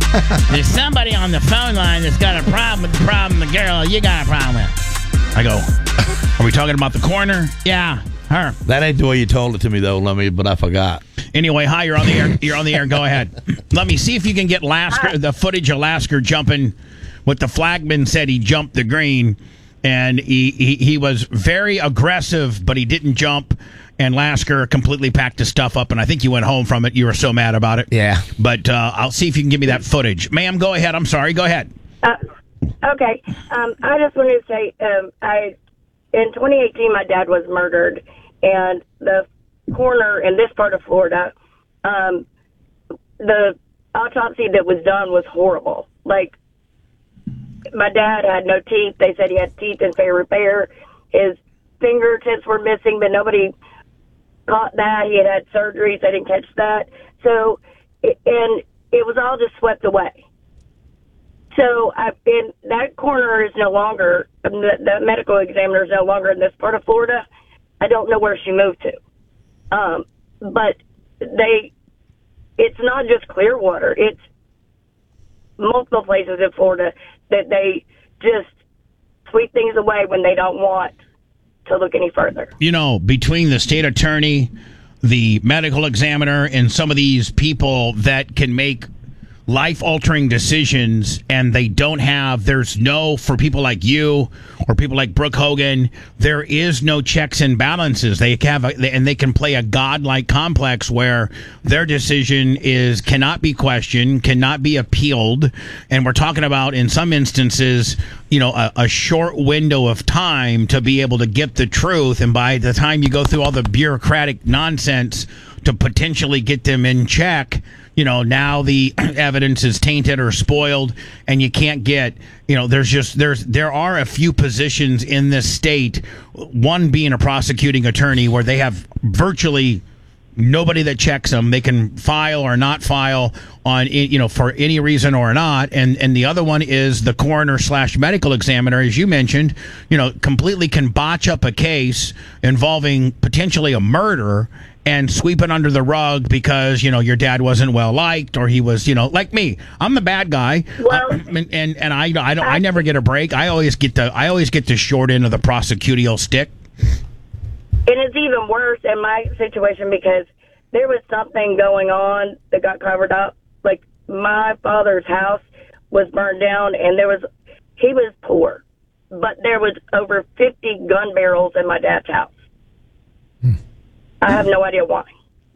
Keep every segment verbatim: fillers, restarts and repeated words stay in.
There's somebody on the phone line that's got a problem with the problem the girl you got a problem with. I go, are we talking about the coroner? Yeah, her. That ain't the way you told it to me, though, Lummy, but I forgot. Anyway, hi, you're on the air. You're on the air. Go ahead. Let me see if you can get Lasker, the footage of Lasker jumping. What the flagman said, he jumped the green, and he, he, he was very aggressive, but he didn't jump. And Lasker completely packed his stuff up, and I think you went home from it. You were so mad about it. Yeah. But uh, I'll see if you can give me that footage. Ma'am, go ahead. I'm sorry. Go ahead. Uh, okay. Um, I just wanted to say, um, I in twenty eighteen, my dad was murdered, and the coroner in this part of Florida, um, the autopsy that was done was horrible. Like, my dad had no teeth. They said he had teeth in fair repair. His fingertips were missing, but nobody caught that. He had had surgeries. They didn't catch that. So, and it was all just swept away. So, I, and that coroner is no longer, the, the medical examiner is no longer in this part of Florida. I don't know where she moved to. Um, but they, it's not just Clearwater. It's multiple places in Florida that they just sweep things away when they don't want to look any further. You know, between the state attorney, the medical examiner, and some of these people that can make life-altering decisions, and they don't have, there's no, for people like you or people like Brooke Hogan, there is no checks and balances. They have, a, and they can play a godlike complex where their decision is cannot be questioned, cannot be appealed, and we're talking about, in some instances, you know, a, a short window of time to be able to get the truth, and by the time you go through all the bureaucratic nonsense to potentially get them in check, you know, now the evidence is tainted or spoiled, and you can't get, you know, there's just, there's, there are a few positions in this state, one being a prosecuting attorney, where they have virtually nobody that checks them. They can file or not file on, you know, for any reason or not. And, and the other one is the coroner slash medical examiner, as you mentioned, you know, completely can botch up a case involving potentially a murder and sweep it under the rug because, you know, your dad wasn't well liked, or he was, you know, like me. I'm the bad guy. Well, uh, and, and and I I don't I never get a break. I always get the I always get the short end of the prosecutorial stick. And it's even worse in my situation because there was something going on that got covered up. Like, my father's house was burned down, and there was, he was poor, but there was over fifty gun barrels in my dad's house. Hmm. I have no idea why.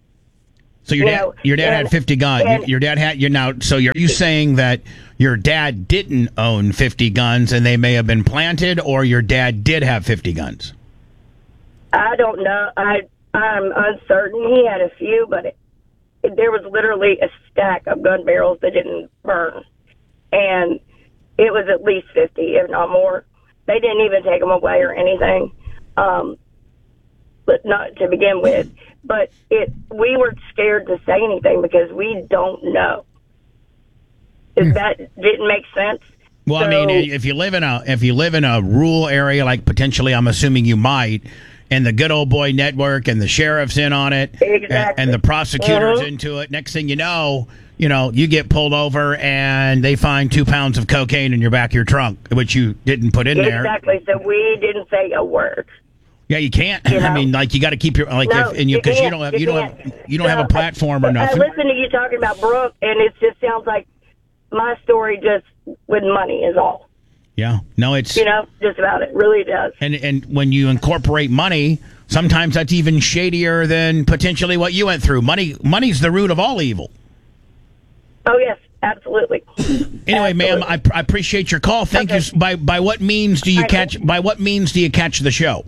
So your you dad, know, your dad and, had fifty guns. and, Your dad had you now. So you're you saying that your dad didn't own fifty guns, and they may have been planted, or your dad did have fifty guns? I don't know. I I'm uncertain. He had a few, but it, it, there was literally a stack of gun barrels that didn't burn, and it was at least fifty, if not more. They didn't even take them away or anything. Um, but not to begin with. But it, we were scared to say anything because we don't know. If that didn't make sense. Well, so, I mean, if you live in a if you live in a rural area, like potentially, I'm assuming you might, and the Good Old Boy Network and the sheriff's in on it, exactly. and, and the prosecutor's uh-huh. into it. Next thing you know, you know, you get pulled over and they find two pounds of cocaine in your back of your trunk, which you didn't put in exactly. there. Exactly. So we didn't say a word. Yeah, you can't. You know? I mean, like, you got to keep your like, no, if, and you because you, you don't have you, you don't have you don't so, have a platform or nothing. I listen to you talking about Brooke, and it just sounds like my story just with money is all. Yeah, no, it's you know just about it. Really does. And and when you incorporate money, sometimes that's even shadier than potentially what you went through. Money, money's the root of all evil. Oh yes, absolutely. Anyway, absolutely. ma'am, I, I appreciate your call. Thank okay. you. By by what means do you right. catch? By what means do you catch the show?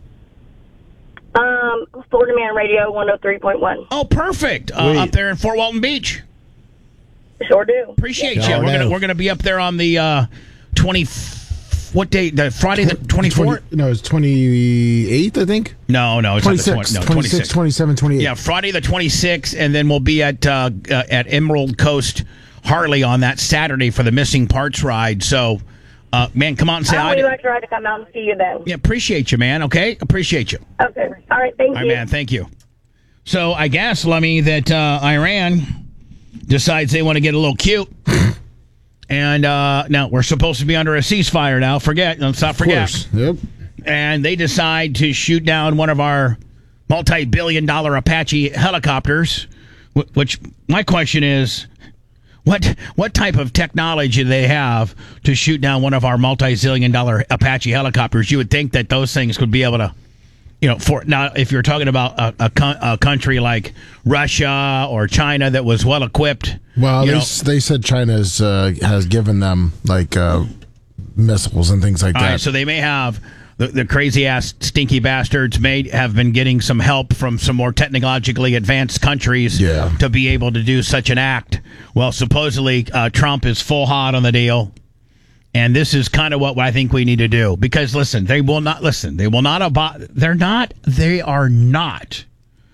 Um, Florida Man Radio one oh three point one. Oh, perfect. Uh, up there in Fort Walton Beach. Sure do. Appreciate sure you. We're do. gonna we're gonna be up there on the uh, twenty. What day? The Friday the twenty fourth? No, it's twenty eighth, I think. No, no, it's twenty not the six. twenty. No, twenty six, twenty seven, twenty eight. Yeah, Friday the twenty sixth, and then we'll be at uh, uh, at Emerald Coast Harley on that Saturday for the Missing Parts ride. So, uh, man, come out and say I hi. would like to try to come out and see you then. Yeah, appreciate you, man. Okay, appreciate you. Okay, all right, thank All you. right, man, thank you. So I guess, Lummy, that uh, Iran decides they want to get a little cute. And uh, now we're supposed to be under a ceasefire now. Forget, let's not forget. Of course. Yep. And they decide to shoot down one of our multi-billion dollar Apache helicopters, which my question is, what what type of technology do they have to shoot down one of our multi-zillion dollar Apache helicopters? You would think that those things would be able to, you know, for now, if you're talking about a, a, a country like Russia or China that was well equipped. Well, you they, know, they said China's uh, has given them like uh, missiles and things like all that. right, so they may have. The, the crazy-ass stinky bastards may have been getting some help from some more technologically advanced countries Yeah. to be able to do such an act. Well, supposedly uh, Trump is full hot on the deal, and this is kind of what I think we need to do. Because, listen, they will not, listen, they will not, abo- they're not, they are not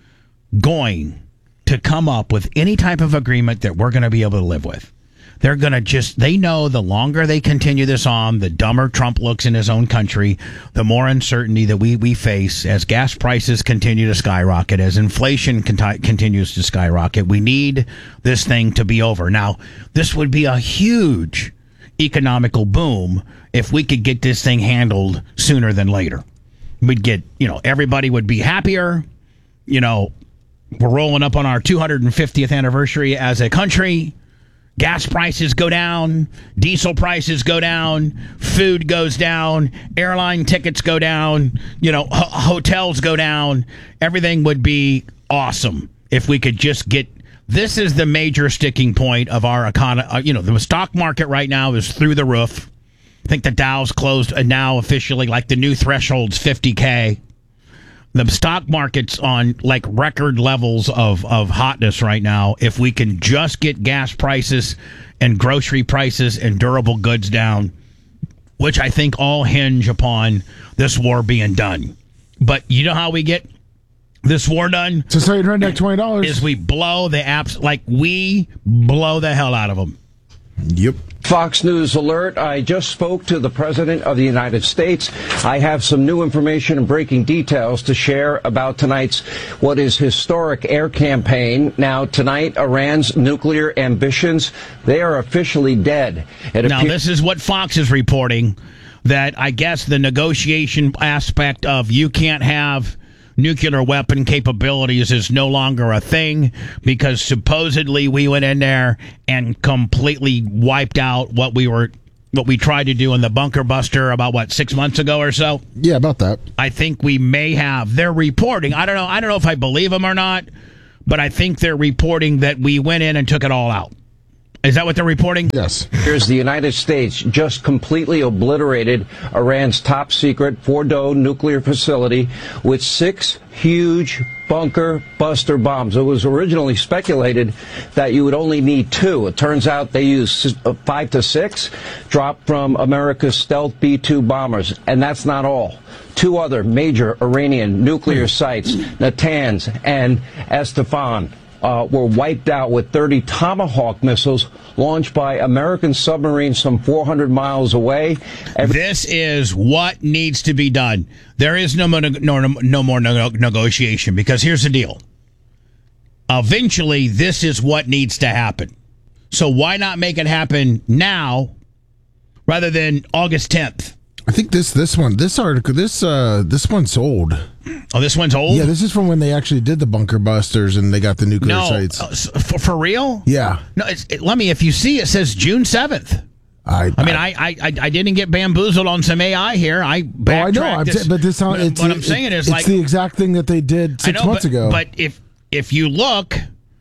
going to come up with any type of agreement that we're going to be able to live with. They're going to just, they know the longer they continue this on, the dumber Trump looks in his own country, the more uncertainty that we, we face as gas prices continue to skyrocket, as inflation conti- continues to skyrocket. We need this thing to be over. Now, this would be a huge economical boom if we could get this thing handled sooner than later. We'd get, you know, everybody would be happier. You know, we're rolling up on our two hundred fiftieth anniversary as a country. Gas prices go down, diesel prices go down, food goes down, airline tickets go down, you know, ho- hotels go down. Everything would be awesome if we could just get. This is the major sticking point of our economy. Uh, you know, the stock market right now is through the roof. I think the Dow's closed uh, now officially, like the new threshold's fifty K. The stock market's on like record levels of, of hotness right now. If we can just get gas prices and grocery prices and durable goods down, which I think all hinge upon this war being done. But you know how we get this war done? So say redneck twenty dollars. Is we blow the apps, like we blow the hell out of them. Yep. Fox News alert. I just spoke to the President of the United States. I have some new information and breaking details to share about tonight's what is historic air campaign. Now, tonight, Iran's nuclear ambitions, they are officially dead. It Now, this is what Fox is reporting, that I guess the negotiation aspect of you can't have nuclear weapon capabilities is no longer a thing because supposedly we went in there and completely wiped out what we were what we tried to do in the bunker buster about what six months ago or so. Yeah, about that. I think we may have. They're reporting. I don't know. I don't know if I believe them or not, but I think they're reporting that we went in and took it all out. Is that what they're reporting? Yes. Here's the United States just completely obliterated Iran's top secret Fordow nuclear facility with six huge bunker buster bombs. It was originally speculated that you would only need two. It turns out they used five to six dropped from America's stealth B two bombers. And that's not all. Two other major Iranian nuclear sites, Natanz and Esfahan, Uh, were wiped out with thirty Tomahawk missiles launched by American submarines some four hundred miles away. Every- this is what needs to be done. There is no more, no, no more no, negotiation because here's the deal. Eventually, this is what needs to happen. So why not make it happen now rather than August tenth? I think this this one this article this uh this one's old. Oh, this one's old? Yeah, this is from when they actually did the bunker busters and they got the nuclear No, sites. uh, for, for real? Yeah. No, it's, it, let me, if you see, it says June seventh. I I mean, I, I I I didn't get bamboozled on some A I here. I Oh, I know, I'm backtracked t- but this how What it's, I'm it- saying is it's like the exact thing that they did I six know, months but, ago. But if if you look,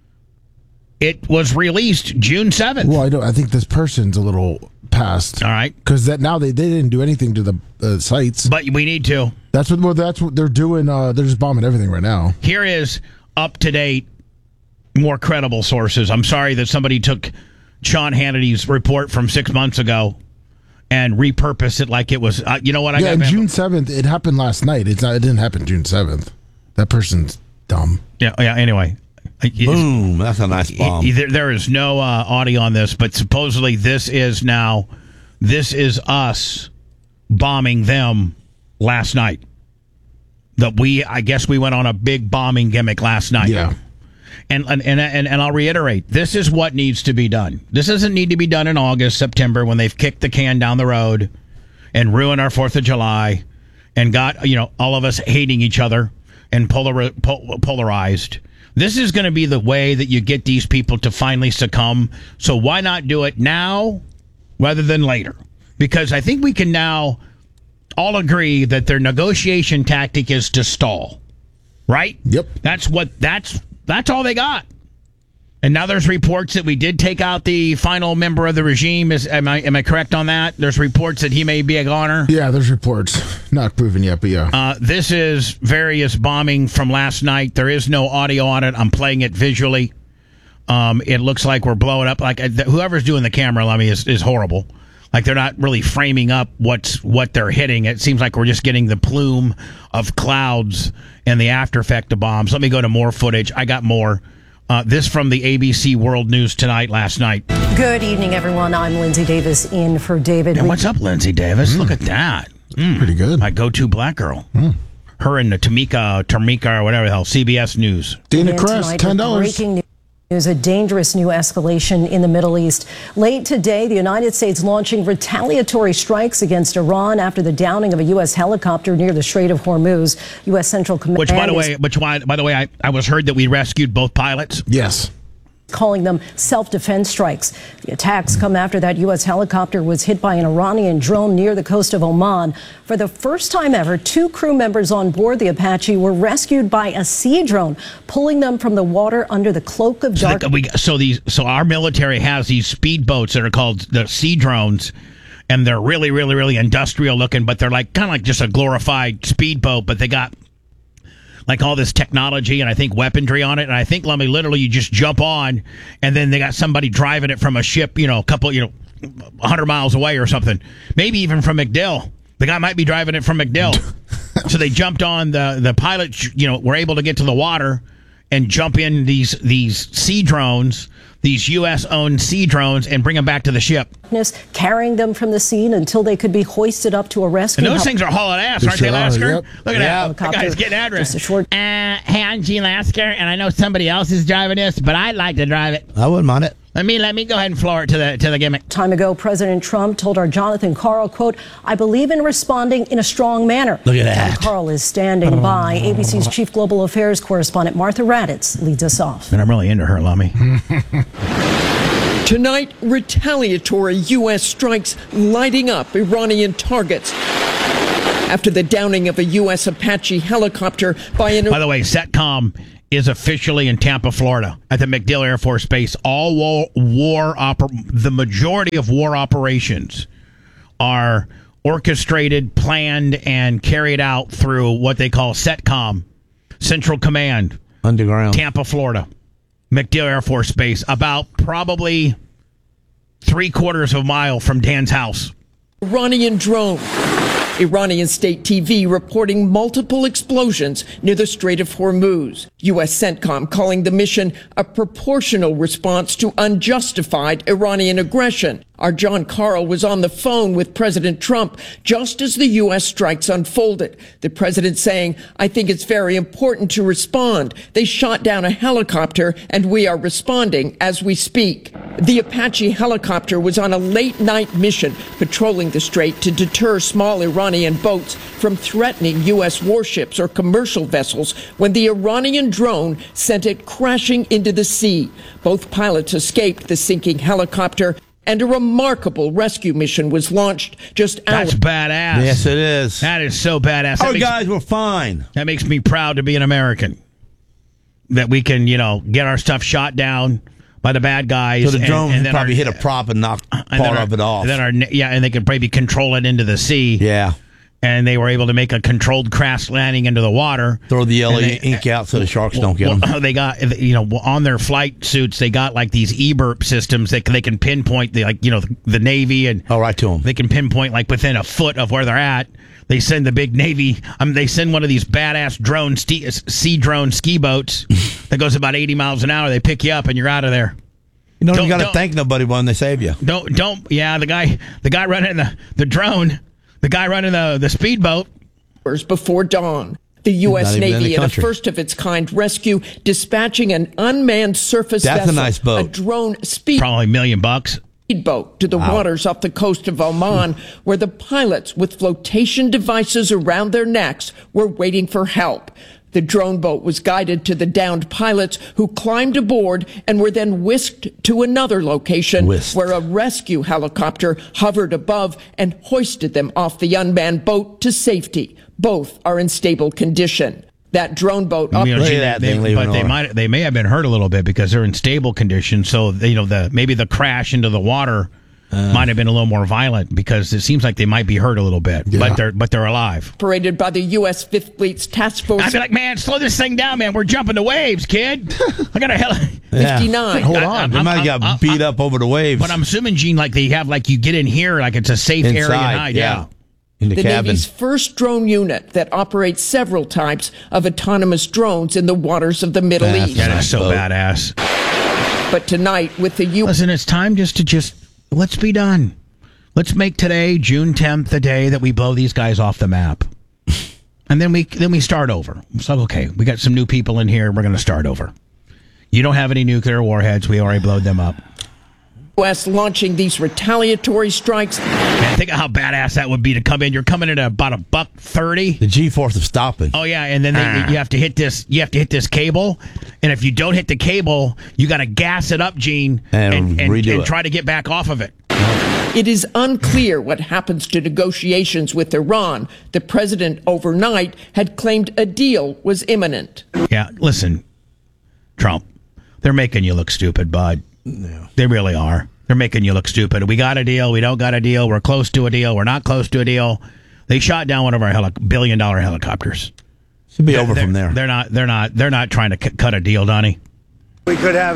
it was released June seventh. Well, I don't. I think this person's a little past. All right, because that now they, they didn't do anything to the uh, sites. but we need to. That's what. Well, that's what they're doing. Uh, they're just bombing everything right now. Here is up to date, more credible sources. I'm sorry that somebody took Sean Hannity's report from six months ago and repurposed it like it was. Uh, you know what? I yeah, got and June seventh. It happened last night. It's not. It didn't happen June seventh. That person's dumb. Yeah. Yeah. Anyway. Boom. That's a nice bomb. There, there is no uh, audio on this, but supposedly this is now, this is us bombing them last night. That we, I guess we went on a big bombing gimmick last night. Yeah. And, and and and I'll reiterate, this is what needs to be done. This doesn't need to be done in August, September, when they've kicked the can down the road and ruined our Fourth of July and got, you know, all of us hating each other and polar, pol- polarized. This is going to be the way that you get these people to finally succumb. So why not do it now rather than later? Because I think we can now all agree that their negotiation tactic is to stall, right? Yep. That's what that's. That's all they got. And now there's reports that we did take out the final member of the regime. Is am I am I correct on that? There's reports that he may be a goner. Yeah, there's reports. Not proven yet, but yeah. Uh, this is various bombing from last night. There is no audio on it. I'm playing it visually. Um, it looks like we're blowing up. Like uh, whoever's doing the camera, Lummy, is is horrible. Like they're not really framing up what's what they're hitting. It seems like we're just getting the plume of clouds and the after effect of bombs. Let me go to more footage. I got more. Uh, this from the A B C World News Tonight last night. Good evening, everyone. I'm Lindsay Davis in for David. And what's up, Lindsay Davis? Mm. Look at that. Mm. Pretty good. My go-to black girl. Mm. Her and the Tamika, Tamika, or whatever the hell, C B S News. Dana Kress, ten dollars. Breaking news. There's a dangerous new escalation in the Middle East. Late today, the United States launching retaliatory strikes against Iran after the downing of a U S helicopter near the Strait of Hormuz. U S Central Command. Which, by the way, which by, by the way, I, I was heard that we rescued both pilots. Yes. Calling them self-defense strikes. The attacks come after that U S helicopter was hit by an Iranian drone near the coast of Oman. For the first time ever, two crew members on board the Apache were rescued by a sea drone, pulling them from the water under the cloak of dark. So, the, we, so these, so our military has these speedboats that are called the sea drones, and they're really, really, really industrial looking, but they're like kind of like just a glorified speedboat, but they got like all this technology and I think weaponry on it. And I think, Lummy, literally you just jump on and then they got somebody driving it from a ship, you know, a couple, you know, one hundred miles away or something. Maybe even from MacDill. The guy might be driving it from MacDill. So they jumped on the, the pilot, you know, were able to get to the water and jump in these, these sea drones, these U S-owned sea drones, and bring them back to the ship. Carrying them from the scene until they could be hoisted up to a rescue. And those things are hauling ass, aren't sure they, Lasker? are, yep. Look at yeah. that. That guy's getting address. Just a short. Uh, hey, I'm Gene Lasker, and I know somebody else is driving this, but I'd like to drive it. I wouldn't mind it. Let me let me go ahead and floor it to the to the gimmick. Time ago, President Trump told our Jonathan Karl, quote, "I believe in responding in a strong manner." Look at that. John Karl is standing oh. by. A B C's chief global affairs correspondent Martha Raddatz leads us off. And I'm really into her, Lummy. Tonight, retaliatory U S strikes lighting up Iranian targets after the downing of a U S Apache helicopter by an... By the way, CENTCOM is officially in Tampa, Florida, at the MacDill Air Force Base. All war, war oper- the majority of war operations are orchestrated, planned, and carried out through what they call CENTCOM, Central Command. Underground. Tampa, Florida. MacDill Air Force Base, about probably three quarters of a mile from Dan's house. Iranian drone. Iranian state T V reporting multiple explosions near the Strait of Hormuz. U S CENTCOM calling the mission a proportional response to unjustified Iranian aggression. Our John Karl was on the phone with President Trump just as the U S strikes unfolded. The president saying, "I think it's very important to respond. They shot down a helicopter and we are responding as we speak." The Apache helicopter was on a late night mission patrolling the strait to deter small Iranian boats from threatening U S warships or commercial vessels when the Iranian drone sent it crashing into the sea. Both pilots escaped the sinking helicopter, and a remarkable rescue mission was launched just hours. That's badass. Yes, it is. That is so badass. That Our makes, guys were fine. That makes me proud to be an American. That we can, you know, get our stuff shot down by the bad guys. So the drone and, and probably our, hit a prop and knocked and part our, of it off. And then our, yeah, and they could probably control it into the sea. Yeah. And they were able to make a controlled crash landing into the water. Throw the yellow they, ink out so the sharks well, don't get them. Well, they got, you know, on their flight suits, they got like these e-burp systems that they can pinpoint, the, like, you know, the, the Navy. And oh, right to them. They can pinpoint like within a foot of where they're at. They send the big Navy, I mean, they send one of these badass drone, ski, sea drone ski boats that goes about eighty miles an hour. They pick you up and you're out of there. You don't, don't even got to don't, thank nobody when they save you. Don't, don't, yeah, the guy, the guy running the, the drone, the guy running the, the speedboat. Before dawn. The U S Not even in Navy, the in a country. first-of-its-kind rescue, dispatching an unmanned surface That's a vessel, nice boat. a drone speed Probably a million bucks. speedboat to the waters off the coast of Oman, where the pilots with flotation devices around their necks were waiting for help. The drone boat was guided to the downed pilots, who climbed aboard and were then whisked to another location Whisked. where a rescue helicopter hovered above and hoisted them off the unmanned boat to safety. Both are in stable condition. That drone boat You know, operated. Look at gee, that they- thing leaving but they over. might they may have been hurt a little bit because they're in stable condition. So you know the maybe the crash into the water Uh. might have been a little more violent because it seems like they might be hurt a little bit, Yeah. but they're but they're alive. operated by the U S Fifth Fleet's Task Force I'd be like, man, slow this thing down, man. We're jumping the waves, kid. I got a hell. Yeah. fifty-nine. Hold I- on. I'm- They might have got I'm- beat I'm- up over the waves. But I'm assuming, Gene, like they have like you get in here, like it's a safe area Inside, and hide. yeah. In the, The cabin. Navy's first drone unit that operates several types of autonomous drones in the waters of the Middle That's East. That is so Boat. badass. But tonight, with the U S Listen, it's time just to just let's be done. Let's make today, June tenth, the day that we blow these guys off the map, and then we then we start over. It's like, okay, we got some new people in here. We're going to start over. You don't have any nuclear warheads. We already blowed them up. U S launching these retaliatory strikes Man, think of how badass that would be to come in. You're coming in at about a buck thirty. the G-force of stopping. Oh yeah, and then they, you have to hit this. You have to hit this cable, and if you don't hit the cable, you got to gas it up, Gene, And redo and it. try to get back off of it. It is unclear what happens to negotiations with Iran. The president overnight had claimed a deal was imminent. Yeah, listen, Trump, they're making you look stupid, bud. They really are. They're making you look stupid. We got a deal. We don't got a deal. We're close to a deal. We're not close to a deal. They shot down one of our heli- billion dollar helicopters. Should be over They're- from there. They're not. They're not. They're not trying to c- cut a deal, Donnie. We could have.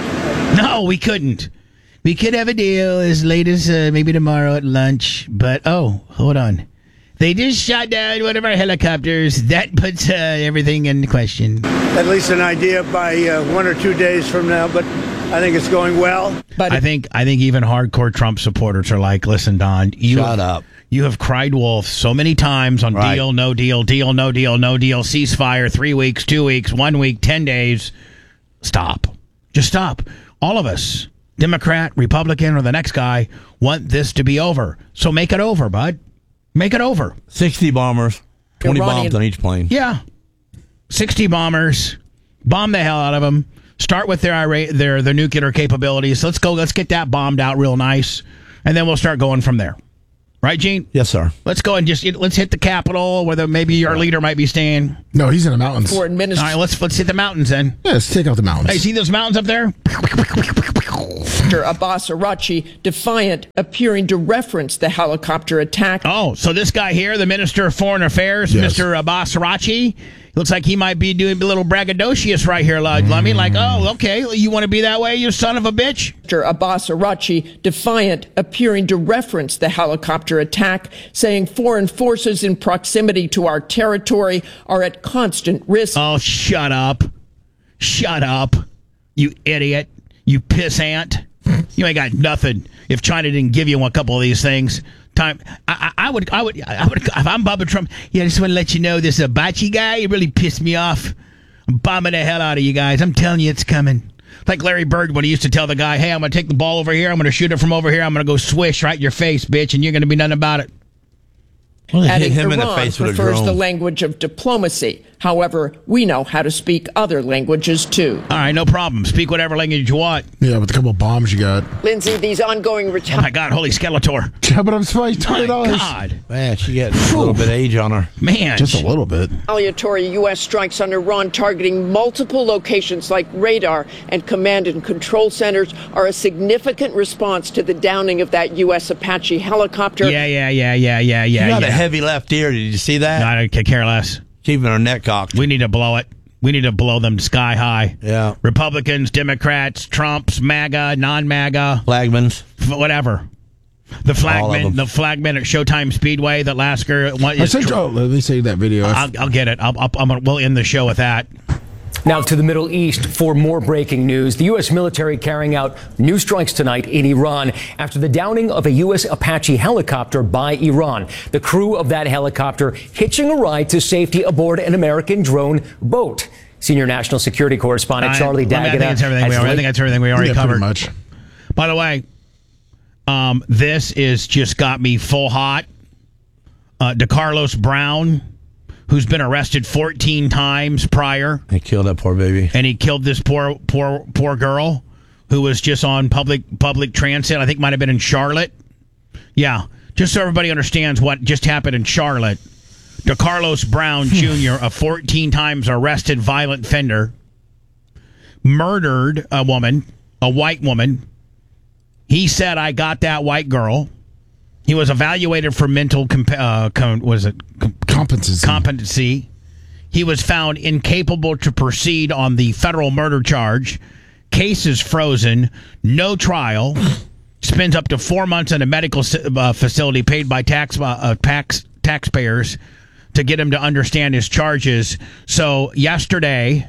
No, we couldn't. We could have a deal as late as uh, maybe tomorrow at lunch. But oh, hold on. They just shot down one of our helicopters. That puts uh, everything in question. At least an idea by uh, one or two days from now, but I think it's going well. But I think. I think even hardcore Trump supporters are like, listen, Don, you Shut have, up. You have cried wolf so many times on Right. deal, no deal, deal, no deal, no deal, ceasefire, three weeks, two weeks, one week, ten days. Stop. Just stop. All of us, Democrat, Republican, or the next guy, want this to be over. So make it over, bud. Make it over. sixty bombers, twenty Iranian- bombs on each plane. Yeah. sixty bombers. Bomb the hell out of them. Start with their ira- their their nuclear capabilities. Let's go. Let's get that bombed out real nice, and then we'll start going from there. Right, Gene? Yes, sir. Let's go and just let's hit the Capitol, where the, maybe our leader might be staying. No, he's in the mountains. foreign All minister right, let's let's hit the mountains then. Yeah, let's take out the mountains. Hey, see those mountains up there? Abbas Arachi, defiant, appearing to reference the helicopter attack. Oh, so this guy here, the Minister of Foreign Affairs, Yes. Mister Abbas Arachi, looks like he might be doing a little braggadocious right here, like, I mean, like, oh, okay, you want to be that way, you son of a bitch? Abbas Arachi, defiant, appearing to reference the helicopter attack, saying foreign forces in proximity to our territory are at constant risk. Oh, shut up. Shut up, you idiot. You pissant. You ain't got nothing. If China didn't give you a couple of these things, time I, I, I would I would I would if I'm Bubba Trump. Yeah, I just want to let you know this Abachi guy. He really pissed me off. I'm bombing the hell out of you guys. I'm telling you, it's coming. Like Larry Bird when he used to tell the guy, "Hey, I'm gonna take the ball over here. I'm gonna shoot it from over here. I'm gonna go swish right in your face, bitch, and you're gonna be nothing about it." Well, they hit Adding him in the Iran face with a prefers drone. the language of diplomacy. However, we know how to speak other languages too. All right, no problem. Speak whatever language you want. Yeah, with a couple of bombs you got. Lindsay, these ongoing Oh retaliations. my God, holy Skeletor! Yeah, but I'm surprised My twenty dollars. God, Man, she got a little bit of age on her. man, Just a little bit. Retaliatory U S strikes on Iran targeting multiple locations like radar and command and control centers are a significant response to the downing of that U S Apache helicopter. Yeah, yeah, yeah, yeah, yeah, yeah. She got yeah. a heavy left ear. Did you see that? No, I could care less. Keeping her neck cocked. We need to blow it. We need to blow them sky high. Yeah. Republicans, Democrats, Trumps, MAGA, non-MAGA, Flagmans. f- whatever. The All of flagman, them. the flagman at Showtime Speedway that Lasker. What I is sent tr- you, oh, let me say that video. I'll, I'll get it. I'll, I'll, I'm gonna, we'll end the show with that. Now to the Middle East for more breaking news. The U S military carrying out new strikes tonight in Iran after the downing of a U S Apache helicopter by Iran. The crew of that helicopter hitching a ride to safety aboard an American drone boat. Senior national security correspondent Charlie D'Agata. I think that's everything we, I think that's everything we already yeah, covered. Pretty much. By the way, um, this is just got me full hot. Uh, DeCarlos Brown, who's been arrested fourteen times prior. He killed that poor baby. And he killed this poor, poor, poor girl who was just on public public transit. I think might have been in Charlotte. Yeah, just so everybody understands what just happened in Charlotte. DeCarlos Brown Junior, a fourteen times arrested violent offender, murdered a woman, a white woman. He said, "I got that white girl." He was evaluated for mental comp- uh, com- was it com- Competency. competency. He was found incapable to proceed on the federal murder charge. Case is frozen. No trial. Spends up to four months in a medical uh, facility paid by tax uh, tax taxpayers to get him to understand his charges. So yesterday,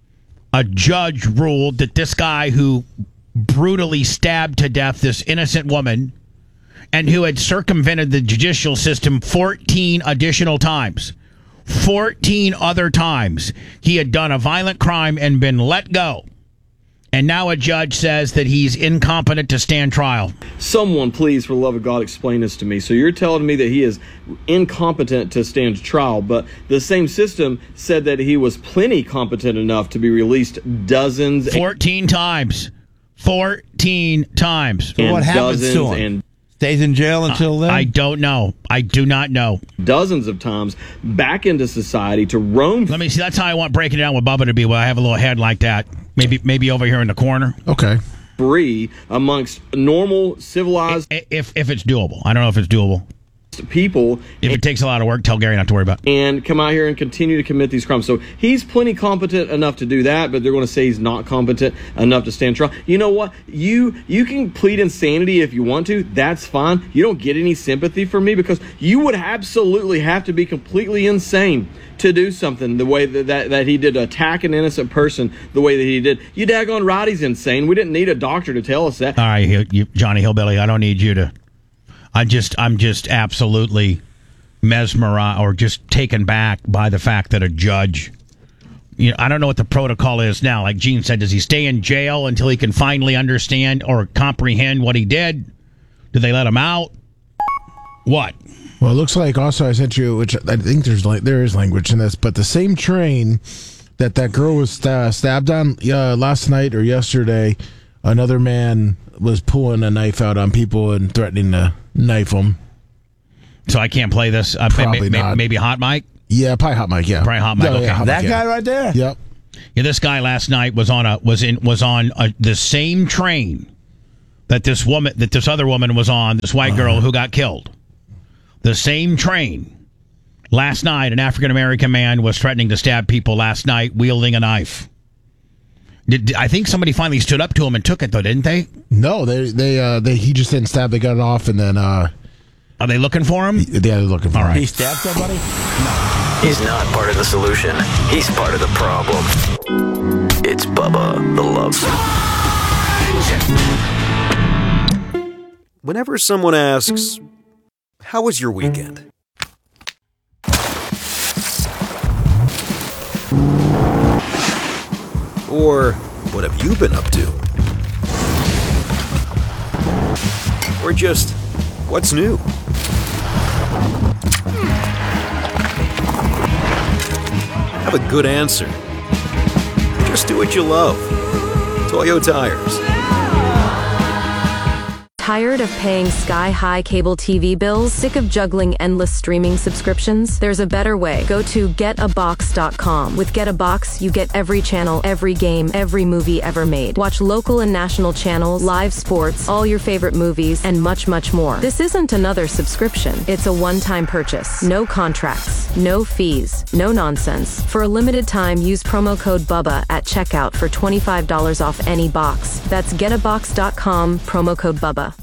a judge ruled that this guy who brutally stabbed to death this innocent woman and who had circumvented the judicial system fourteen additional times, fourteen other times, he had done a violent crime and been let go. And now a judge says that he's incompetent to stand trial. Someone, please, for the love of God, explain this to me. So you're telling me that he is incompetent to stand trial, but the same system said that he was plenty competent enough to be released dozens. fourteen times. fourteen times. So what happens to him? And stays in jail until then? I don't know. I do not know. Dozens of times back into society to roam. Let me see. That's how I want breaking it down with Bubba to be. Well, I have a little head like that. Maybe maybe over here in the corner. Okay. Free amongst normal, civilized. If if it's doable. I don't know if it's doable. People. If it takes a lot of work, tell Gary not to worry about it. And come out here and continue to commit these crimes. So he's plenty competent enough to do that, but they're going to say he's not competent enough to stand trial. You know what? You you can plead insanity if you want to. That's fine. You don't get any sympathy from me because you would absolutely have to be completely insane to do something the way that, that, that he did, attack an innocent person the way that he did. You daggone right, he's insane. We didn't need a doctor to tell us that. All right, you, you, Johnny Hillbilly, I don't need you to... I just, I'm just absolutely mesmerized or just taken back by the fact that a judge, you know, I don't know what the protocol is now. Like Gene said, does he stay in jail until he can finally understand or comprehend what he did? Do they let him out? What? Well, it looks like also I sent you, which I think there's like there is language in this, but the same train that that girl was sta- stabbed on uh, last night or yesterday, another man was pulling a knife out on people and threatening to knife them. So I can't play this. Uh, Probably maybe, not. Maybe Hot Mike. Yeah, probably Hot Mike. Yeah, Probably Hot Mike. No, okay, yeah, Hot that Mike, guy yeah. right there. Yep. Yeah, this guy last night was on a was in was on a, the same train that this woman that this other woman was on. This white girl uh, who got killed. The same train. Last night, an African American man was threatening to stab people last night wielding a knife. Did, did, I think somebody finally stood up to him and took it, though, didn't they? No, they they uh, they he just didn't stab. They got it off, and then uh, are they looking for him? Yeah, they're looking for All him. right. He stabbed somebody? No. He's not part of the solution. He's part of the problem. It's Bubba the Love Sponge. Whenever someone asks, "How was your weekend?" Or, "What have you been up to?" Or just, "What's new?" Have a good answer. Just do what you love. Toyo Tires. Tired of paying sky-high cable T V bills? Sick of juggling endless streaming subscriptions? There's a better way. Go to get a box dot com. With Get a Box, you get every channel, every game, every movie ever made. Watch local and national channels, live sports, all your favorite movies, and much, much more. This isn't another subscription. It's a one-time purchase. No contracts, no fees, no nonsense. For a limited time, use promo code BUBBA at checkout for twenty-five dollars off any box. That's get a box dot com, promo code BUBBA.